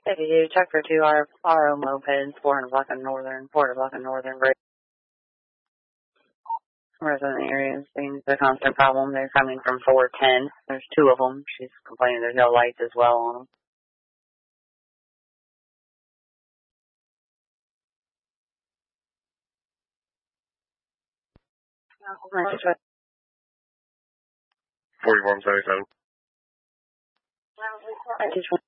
If you check for 2 RO mopeds, 400 block of Northern, 400 block of Northern Bridge. Resident area seems a constant problem. They're coming from 410. There's 2 of them. She's complaining there's no lights as well on them. Right. 4177. I just